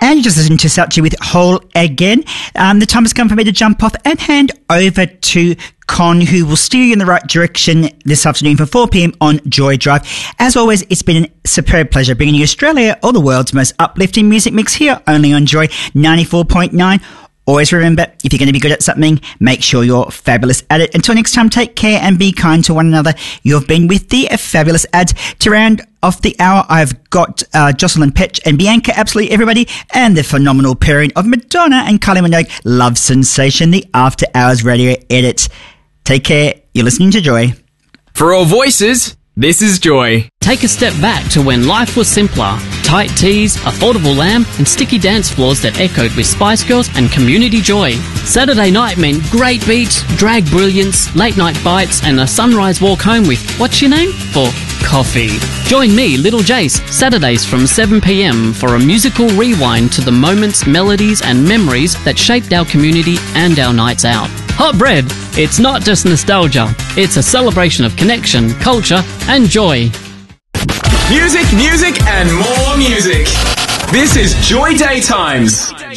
And you just listened to Sachi with Whole Again. The time has come for me to jump off and hand over to Con, who will steer you in the right direction this afternoon for 4 p.m. on Joy Drive. As always, it's been a superb pleasure bringing you Australia or the world's most uplifting music mix here only on Joy 94.9. Always remember, if you're going to be good at something, make sure you're fabulous at it. Until next time, take care and be kind to one another. You've been with the Fabulous Ads. To round off the hour, I've got Jocelyn Petch and Bianca, absolutely everybody, and the phenomenal pairing of Madonna and Kylie Minogue, Love Sensation, the After Hours Radio Edit. Take care. You're listening to Joy. For all voices, this is Joy. Take a step back to when life was simpler. Tight tees, affordable lamb, and sticky dance floors that echoed with Spice Girls and community joy. Saturday night meant great beats, drag brilliance, late night bites, and a sunrise walk home with, what's your name? For coffee. Join me, Little Jace, Saturdays from 7 p.m. for a musical rewind to the moments, melodies, and memories that shaped our community and our nights out. Hot Bread, it's not just nostalgia, it's a celebration of connection, culture, and joy. Music, and more music. This is Joy Daytimes.